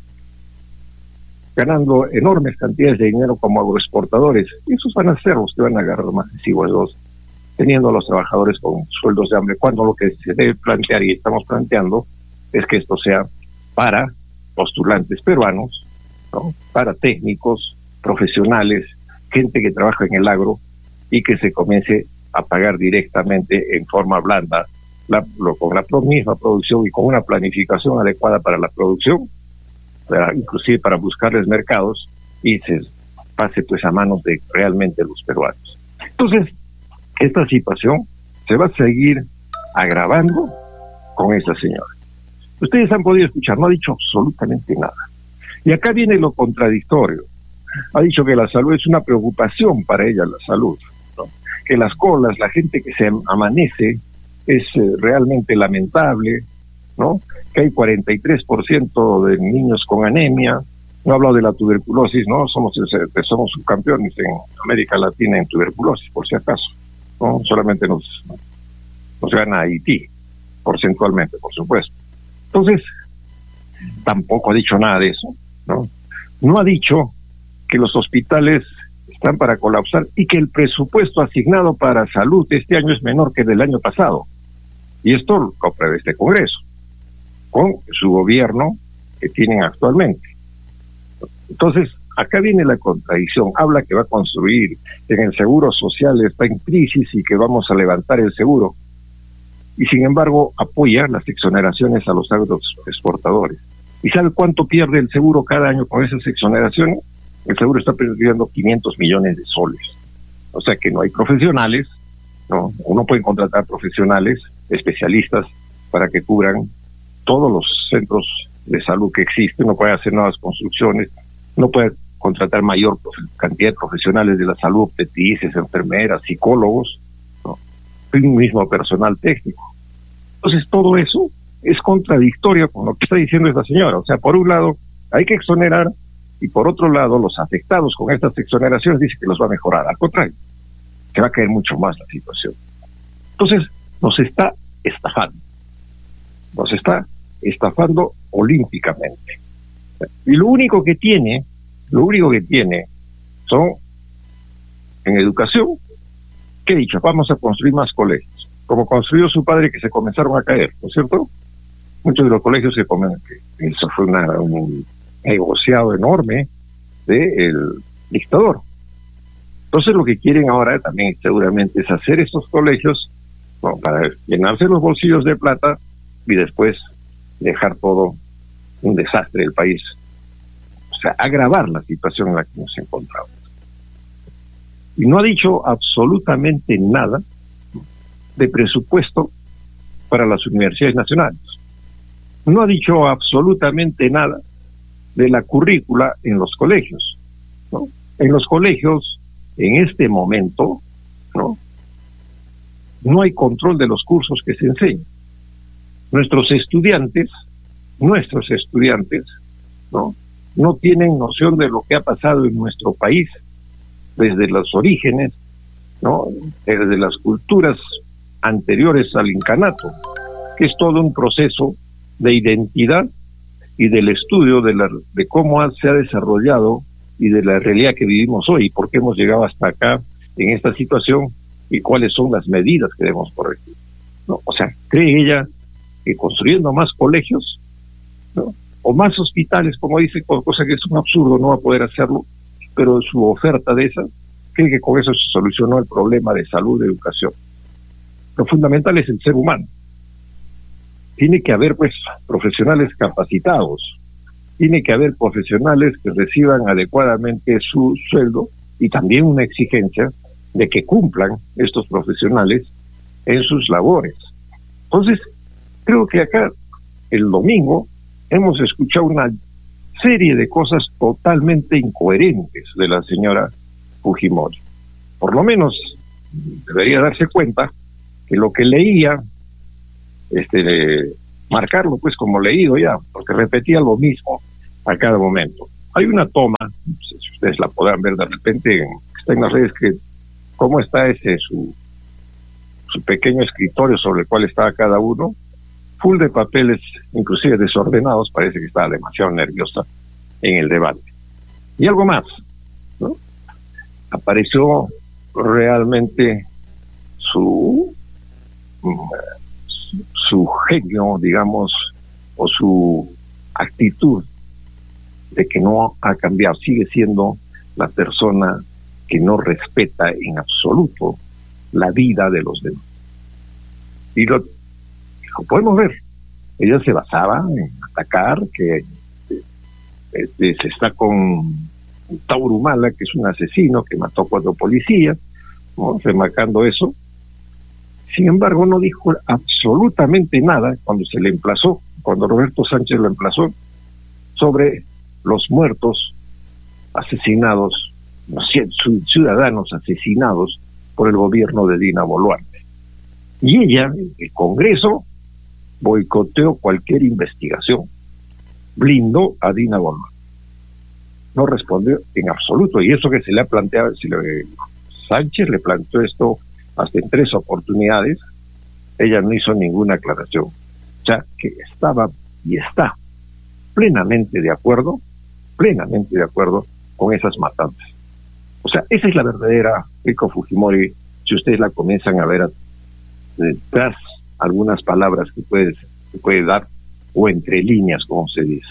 ganando enormes cantidades de dinero como agroexportadores, esos van a ser los que van a agarrar Majes Iguas dos, teniendo a los trabajadores con sueldos de hambre, cuando lo que se debe plantear, y estamos planteando, es que esto sea para postulantes peruanos, ¿no? Para técnicos, profesionales, gente que trabaja en el agro, y que se comience a pagar directamente en forma blanda, la, lo, con la misma producción y con una planificación adecuada para la producción, para, inclusive para buscarles mercados, y se pase pues a manos de realmente los peruanos. Entonces, esta situación se va a seguir agravando con esa señora. Ustedes han podido escuchar, no ha dicho absolutamente nada. Y acá viene lo contradictorio. Ha dicho que la salud es una preocupación para ella, la salud, ¿no? Que las colas, la gente que se amanece, es eh, realmente lamentable, ¿no? Que hay cuarenta y tres por ciento de niños con anemia. No he hablado de la tuberculosis, ¿no? Somos, somos subcampeones en América Latina en tuberculosis, por si acaso, ¿no? Solamente nos, nos gana Haití, porcentualmente, por supuesto. Entonces, tampoco ha dicho nada de eso, ¿no? No ha dicho que los hospitales están para colapsar y que el presupuesto asignado para salud este año es menor que el del año pasado. Y esto lo aprueba este Congreso, con su gobierno que tienen actualmente. Entonces, acá viene la contradicción. Habla que va a construir, en el seguro social está en crisis y que vamos a levantar el seguro. Y sin embargo, apoya las exoneraciones a los agroexportadores. ¿Y sabe cuánto pierde el seguro cada año con esas exoneraciones? El seguro está perdiendo quinientos millones de soles. O sea que no hay profesionales, ¿no? Uno puede contratar profesionales, especialistas, para que cubran todos los centros de salud que existen. No puede hacer nuevas construcciones, no puede contratar mayor cantidad de profesionales de la salud, obstetrices, enfermeras, psicólogos, ¿no? Un mismo personal técnico. Entonces todo eso es contradictorio con lo que está diciendo esta señora. O sea, por un lado hay que exonerar, y por otro lado los afectados con estas exoneraciones dice que los va a mejorar. Al contrario, que va a caer mucho más la situación. Entonces nos está estafando, nos está estafando olímpicamente. Y lo único que tiene, lo único que tiene son, en educación, ¿qué he dicho? Vamos a construir más colegios, como construyó su padre, que se comenzaron a caer, ¿no es cierto? Muchos de los colegios se comen, que eso fue una, un negociado enorme del dictador. Entonces lo que quieren ahora también seguramente es hacer estos colegios, bueno, para llenarse los bolsillos de plata y después dejar todo un desastre del país. O sea, agravar la situación en la que nos encontramos. Y no ha dicho absolutamente nada de presupuesto para las universidades nacionales. No ha dicho absolutamente nada de la currícula en los colegios, ¿no? En los colegios, en este momento, ¿no? No hay control de los cursos que se enseñan. Nuestros estudiantes, nuestros estudiantes, ¿no? No tienen noción de lo que ha pasado en nuestro país desde los orígenes, ¿no? Desde las culturas anteriores al incanato, que es todo un proceso de identidad y del estudio de, la, de cómo ha, se ha desarrollado y de la realidad que vivimos hoy, por qué hemos llegado hasta acá en esta situación y cuáles son las medidas que debemos corregir, ¿no? O sea, cree ella que construyendo más colegios, ¿no? O más hospitales, como dice, cosa que es un absurdo, no va a poder hacerlo, pero su oferta de esa, cree que con eso se solucionó el problema de salud, de educación. Lo fundamental es el ser humano. Tiene que haber, pues, profesionales capacitados, tiene que haber profesionales que reciban adecuadamente su sueldo y también una exigencia de que cumplan estos profesionales en sus labores. Entonces, creo que acá, el domingo, hemos escuchado una serie de cosas totalmente incoherentes de la señora Fujimori. Por lo menos debería darse cuenta que lo que leía este, marcarlo pues como leído ya, porque repetía lo mismo a cada momento. Hay una toma, si ustedes la podrán ver de repente, está en las redes, que cómo está ese su, su pequeño escritorio sobre el cual estaba cada uno, full de papeles, inclusive desordenados, parece que estaba demasiado nerviosa en el debate. Y algo más, ¿no? Apareció realmente su su genio, digamos, o su actitud de que no ha cambiado, sigue siendo la persona que no respeta en absoluto la vida de los demás. Y lo, lo podemos ver. Ella se basaba en atacar, que este, se está con Tauro Mala, que es un asesino que mató a cuatro policías, ¿no? Remarcando eso. Sin embargo, no dijo absolutamente nada cuando se le emplazó, cuando Roberto Sánchez lo emplazó, sobre los muertos asesinados, los ciudadanos asesinados por el gobierno de Dina Boluarte. Y ella, el Congreso, boicoteó cualquier investigación, blindó a Dina Boluarte. No respondió en absoluto, y eso que se le ha planteado, si le, Sánchez le planteó esto hasta en tres oportunidades, ella no hizo ninguna aclaración. O sea, que estaba y está plenamente de acuerdo, plenamente de acuerdo con esas matanzas. O sea, esa es la verdadera Keiko Fujimori, si ustedes la comienzan a ver tras algunas palabras que puede, que puede dar, o entre líneas, como se dice.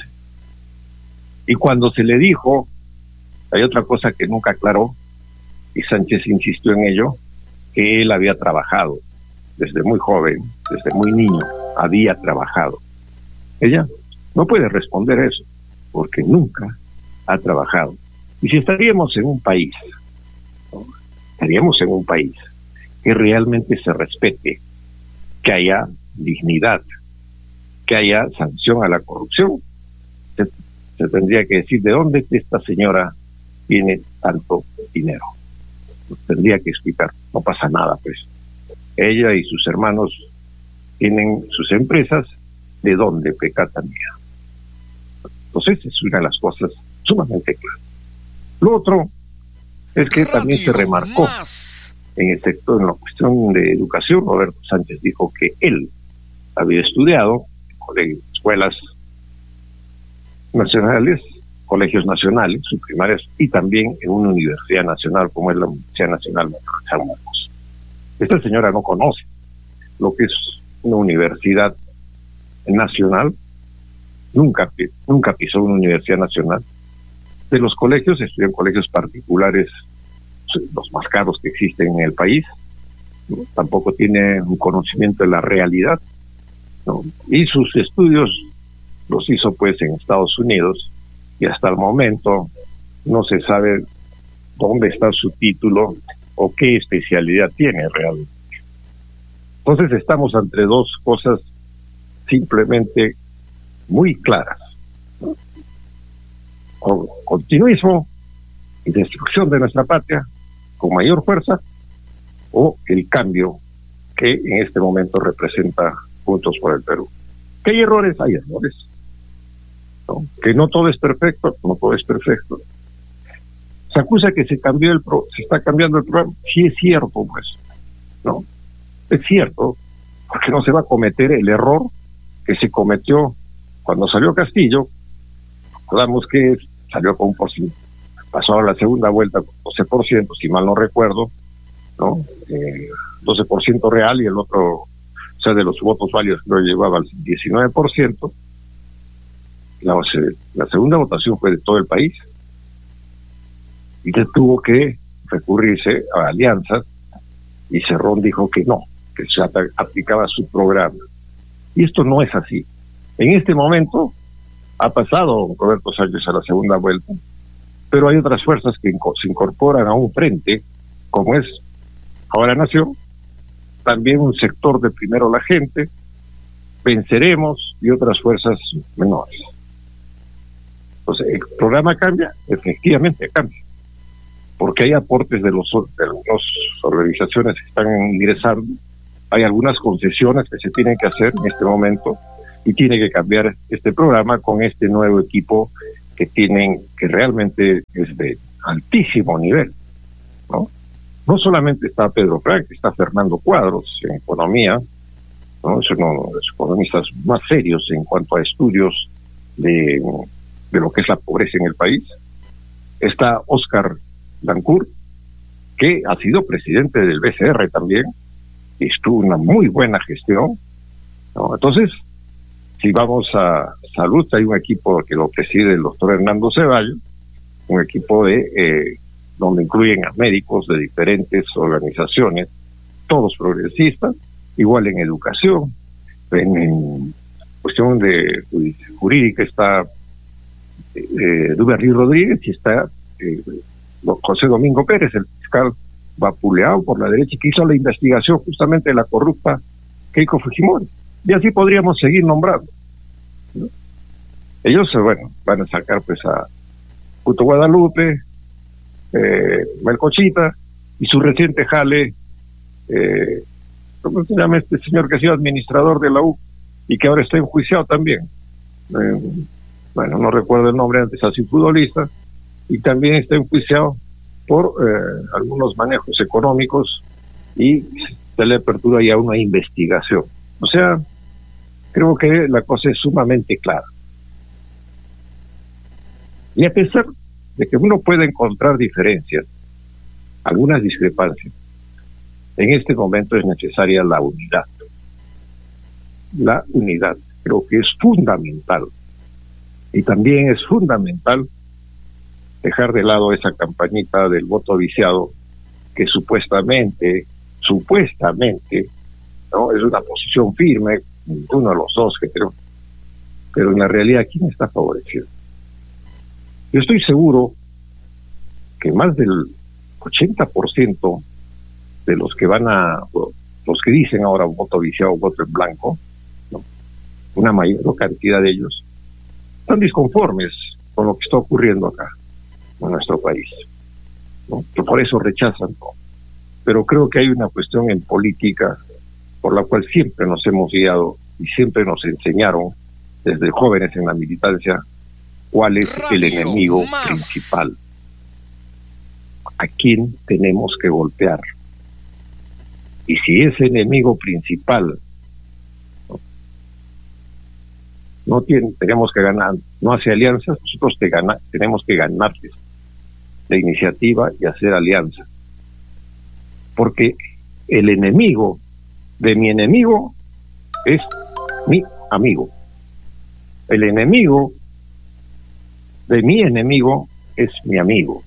Y cuando se le dijo, hay otra cosa que nunca aclaró, y Sánchez insistió en ello, que él había trabajado desde muy joven, desde muy niño, había trabajado. Ella no puede responder eso, porque nunca ha trabajado. Y si estaríamos en un país, ¿no? estaríamos en un país que realmente se respete, que haya dignidad, que haya sanción a la corrupción, se, se tendría que decir de dónde esta señora tiene tanto dinero. Tendría que explicar, no pasa nada pues. Ella y sus hermanos tienen sus empresas, ¿de dónde pecata mía? Entonces es una de las cosas sumamente claras. Lo otro es que también se remarcó en el sector, en la cuestión de educación. Roberto Sánchez dijo que él había estudiado en escuelas nacionales, colegios nacionales, subprimarias, y también en una universidad nacional como es la Universidad Nacional de San Marcos. Esta señora no conoce lo que es una universidad nacional, nunca, nunca pisó una universidad nacional. De los colegios, estudió en colegios particulares, los más caros que existen en el país, ¿no? Tampoco tiene un conocimiento de la realidad, ¿no? Y sus estudios los hizo pues en Estados Unidos, y hasta el momento no se sabe dónde está su título o qué especialidad tiene realmente. Entonces estamos ante dos cosas simplemente muy claras, ¿no? O continuismo y destrucción de nuestra patria con mayor fuerza, o el cambio que en este momento representa Juntos por el Perú. ¿Que hay errores? Hay errores. ¿No? Que no todo es perfecto, no todo es perfecto. Se acusa que se cambió el pro, se está cambiando el programa. Sí es cierto, pues, ¿no? Es cierto, porque no se va a cometer el error que se cometió cuando salió Castillo. Recordamos que salió con un por ciento, pasó a la segunda vuelta con doce por ciento, si mal no recuerdo, ¿no? Eh, doce por ciento real, y el otro, o sea, de los votos válidos, lo llevaba al diecinueve por ciento. La, la segunda votación fue de todo el país, y que tuvo que recurrirse a alianzas, y Cerrón dijo que no, que se aplicaba su programa. Y esto no es así. En este momento ha pasado Roberto Sánchez a la segunda vuelta, pero hay otras fuerzas que se incorporan a un frente, como es Ahora Nación, también un sector de Primero la Gente, Venceremos, y otras fuerzas menores. Entonces, ¿el programa cambia? Efectivamente cambia, porque hay aportes de los de las organizaciones que están ingresando, hay algunas concesiones que se tienen que hacer en este momento y tiene que cambiar este programa con este nuevo equipo que tienen, que realmente es de altísimo nivel, ¿no? No solamente está Pedro Frank, está Fernando Cuadros en economía, ¿no? Es uno de los economistas más serios en cuanto a estudios de, de lo que es la pobreza en el país. Está Oscar Dancourt, que ha sido presidente del B C R también, y estuvo una muy buena gestión, ¿no? Entonces, si vamos a salud, hay un equipo que lo preside el doctor Hernando Ceballos, un equipo de eh, donde incluyen a médicos de diferentes organizaciones, todos progresistas, igual en educación, en, en cuestión de jurídica está eh, Duberry Rodríguez y está eh, José Domingo Pérez, el fiscal vapuleado por la derecha, que hizo la investigación justamente de la corrupta Keiko Fujimori. Y así podríamos seguir nombrando, ¿no? Ellos, bueno, van a sacar pues a Puto Guadalupe, eh, Melcochita, y su reciente jale, eh, ¿cómo se llama este señor que ha sido administrador de la U y que ahora está enjuiciado también? Eh, bueno, no recuerdo el nombre, antes así futbolista, y también está enjuiciado por eh, algunos manejos económicos y se le apertura ya una investigación. O sea, creo que la cosa es sumamente clara. Y a pesar de que uno puede encontrar diferencias, algunas discrepancias, en este momento es necesaria la unidad. La unidad creo que es fundamental. Y también es fundamental dejar de lado esa campañita del voto viciado que supuestamente, supuestamente, ¿no? Es una posición firme, ninguno de los dos que creo, pero en la realidad, ¿quién está favorecido? Yo estoy seguro que más del ochenta por ciento de los que van a, los que dicen ahora voto viciado, voto en blanco, ¿no? Una mayor cantidad de ellos están disconformes con lo que está ocurriendo acá en nuestro país, ¿no? Que por eso rechazan todo. Pero creo que hay una cuestión en política por la cual siempre nos hemos guiado y siempre nos enseñaron desde jóvenes en la militancia cuál es el enemigo principal, a quién tenemos que golpear. Y si ese enemigo principal no, no tiene, tenemos que ganar, no hace alianzas, nosotros te gana, tenemos que ganarles la iniciativa y hacer alianza. Porque el enemigo de mi enemigo es mi amigo. El enemigo de mi enemigo es mi amigo.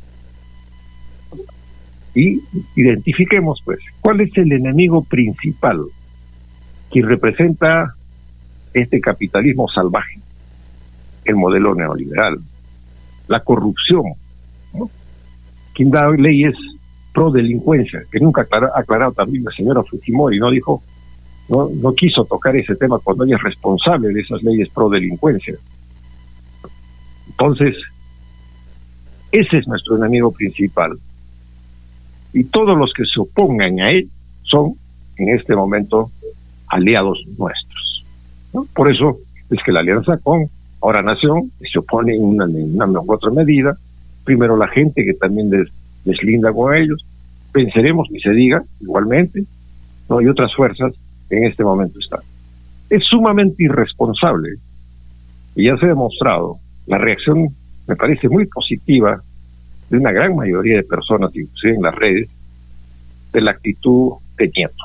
Y identifiquemos pues cuál es el enemigo principal que representa este capitalismo salvaje, el modelo neoliberal, la corrupción, ¿no? Quien da leyes pro delincuencia, que nunca ha aclarado también la señora Fujimori, no dijo, no, no quiso tocar ese tema cuando ella es responsable de esas leyes pro delincuencia. Entonces, ese es nuestro enemigo principal. Y todos los que se opongan a él son, en este momento, aliados nuestros, ¿no? Por eso es que la alianza con Ahora Nación se opone en una, en una u otra medida. Primero la gente que también des, deslinda con ellos. Venceremos, ni se diga, igualmente, ¿no? Y otras fuerzas en este momento están. Es sumamente irresponsable. Y ya se ha demostrado. La reacción me parece muy positiva de una gran mayoría de personas, inclusive en las redes, de la actitud de Nieto.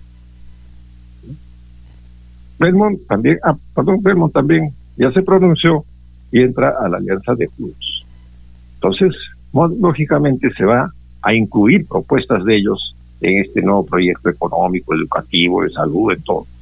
Belmont también, ah, perdón, Belmont también ya se pronunció y entra a la alianza de Juntos. Entonces, lógicamente se va a incluir propuestas de ellos en este nuevo proyecto económico, educativo, de salud, en todo.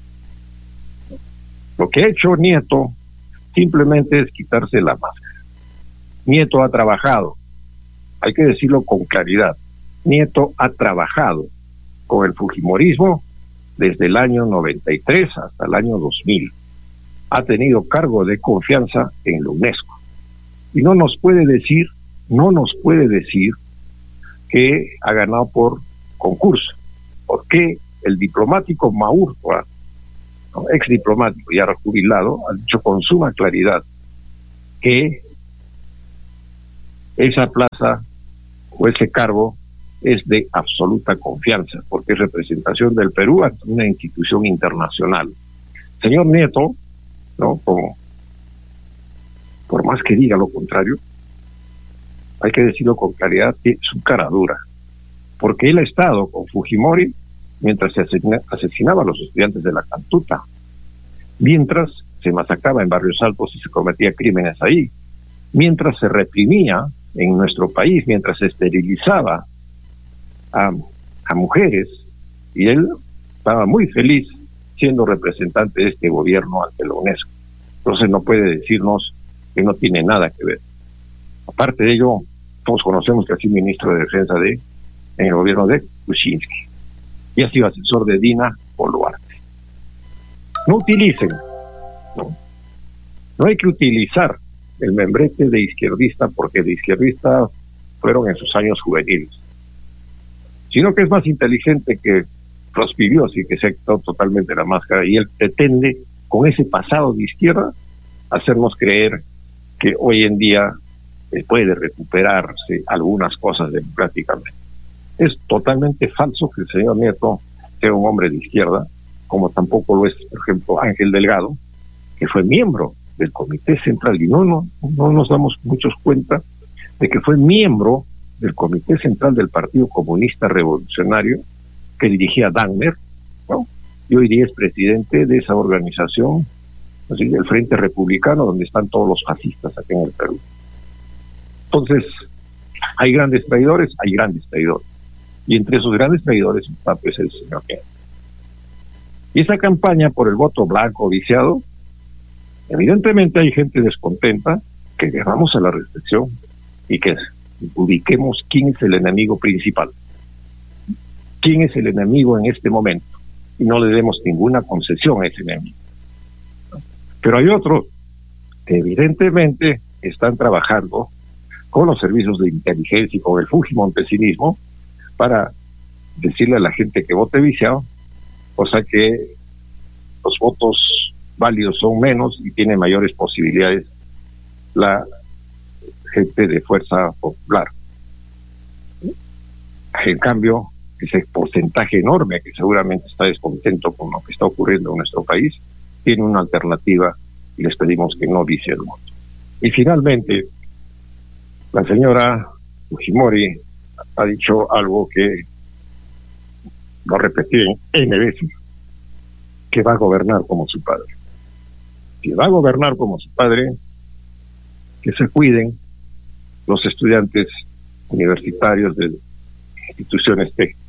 Lo que ha hecho Nieto simplemente es quitarse la máscara. Nieto ha trabajado, hay que decirlo con claridad, Nieto ha trabajado con el fujimorismo desde el año noventa y tres hasta el año dos mil. Ha tenido cargo de confianza en la UNESCO. Y no nos puede decir, no nos puede decir que ha ganado por concurso. ¿Por qué el diplomático Maurtua, ¿no?, ex diplomático y ahora jubilado, ha dicho con suma claridad que esa plaza o ese cargo es de absoluta confianza, porque es representación del Perú ante una institución internacional. Señor Nieto, ¿no?, como, por más que diga lo contrario, hay que decirlo con claridad, tiene su cara dura, porque él ha estado con Fujimori mientras se asesina, asesinaba a los estudiantes de la Cantuta, mientras se masacraba en Barrios Altos y se cometía crímenes ahí, mientras se reprimía en nuestro país, mientras se esterilizaba a, a mujeres, y él estaba muy feliz siendo representante de este gobierno ante la UNESCO. Entonces no puede decirnos que no tiene nada que ver. Aparte de ello, todos conocemos que ha sido ministro de Defensa de en el gobierno de Kuczynski y ha sido asesor de Dina Boluarte. No utilicen, no, no hay que utilizar el membrete de izquierdista porque de izquierdista fueron en sus años juveniles, sino que es más inteligente que Rospigliosi, que se ha quitado totalmente la máscara, y él pretende, con ese pasado de izquierda, hacernos creer que hoy en día eh, puede recuperarse algunas cosas democráticamente. Es totalmente falso que el señor Nieto sea un hombre de izquierda, como tampoco lo es, por ejemplo, Ángel Delgado, que fue miembro del Comité Central, y no, no, no nos damos muchos cuenta de que fue miembro del Comité Central del Partido Comunista Revolucionario, que dirigía Dagmer, ¿no?, y hoy día es presidente de esa organización, así, el Frente Republicano, donde están todos los fascistas aquí en el Perú. Entonces, hay grandes traidores, hay grandes traidores, y entre esos grandes traidores está pues el señor Nieto. Y esa campaña por el voto blanco viciado, evidentemente hay gente descontenta, que llegamos a la reflexión y que ubiquemos quién es el enemigo principal, quién es el enemigo en este momento, y no le demos ninguna concesión a ese enemigo. Pero hay otros que evidentemente están trabajando con los servicios de inteligencia y con el fujimontesinismo para decirle a la gente que vote viciado, o sea que los votos válidos son menos y tiene mayores posibilidades la gente de Fuerza Popular. En cambio, ese porcentaje enorme que seguramente está descontento con lo que está ocurriendo en nuestro país, tiene una alternativa y les pedimos que no vicie el voto. Y finalmente, la señora Fujimori ha dicho algo que lo repetí N veces, que va a gobernar como su padre. Si va a gobernar como su padre, que se cuiden los estudiantes universitarios de instituciones técnicas.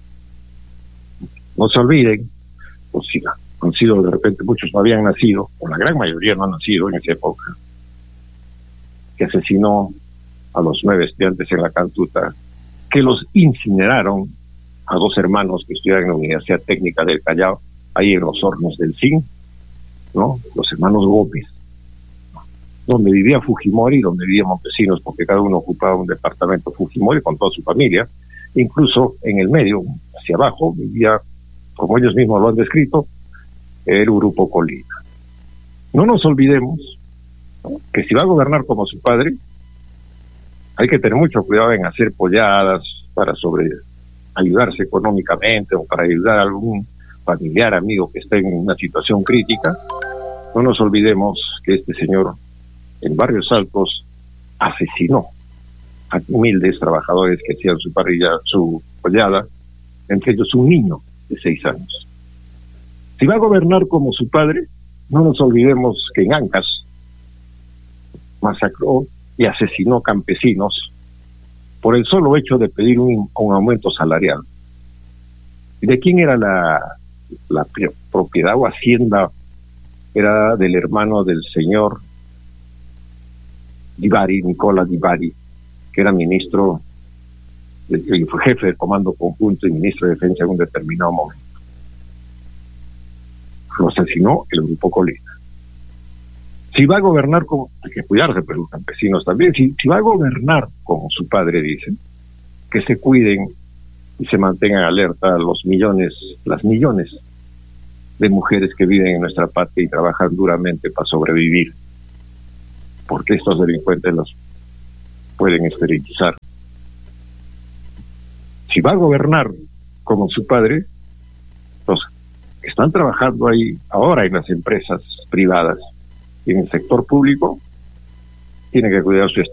No se olviden, pues si han sido de repente, muchos no habían nacido, o la gran mayoría no han nacido en esa época, que asesinó a los nueve estudiantes en la Cantuta, que los incineraron a dos hermanos que estudiaban en la Universidad Técnica del Callao, ahí en los hornos del zinc, ¿no?, los hermanos Gómez, donde vivía Fujimori, donde vivían Montesinos, porque cada uno ocupaba un departamento Fujimori con toda su familia. Incluso en el medio, hacia abajo, vivía, como ellos mismos lo han descrito, el Grupo Colina. No nos olvidemos, ¿no?, que si va a gobernar como su padre, hay que tener mucho cuidado en hacer polladas para sobre ayudarse económicamente o para ayudar a algún familiar, amigo que esté en una situación crítica. No nos olvidemos que este señor en Barrios Altos asesinó a humildes trabajadores que hacían su parrilla, su pollada, entre ellos un niño de seis años. Si va a gobernar como su padre, no nos olvidemos que en Ancas masacró y asesinó campesinos por el solo hecho de pedir un, un aumento salarial. ¿Y de quién era la, la propiedad o hacienda? Era del hermano del señor Di Bari, Nicola Di Bari, que era ministro, de, fue jefe del Comando Conjunto y ministro de Defensa en un determinado momento. Lo asesinó el Grupo Colina. Si va a gobernar como, hay que cuidarse, pero los campesinos también, si, si va a gobernar como su padre dice, que se cuiden y se mantengan alerta los millones, las millones de mujeres que viven en nuestra patria y trabajan duramente para sobrevivir, porque estos delincuentes los pueden esterilizar. Si va a gobernar como su padre, los que están trabajando ahí ahora en las empresas privadas y en el sector público tienen que cuidar su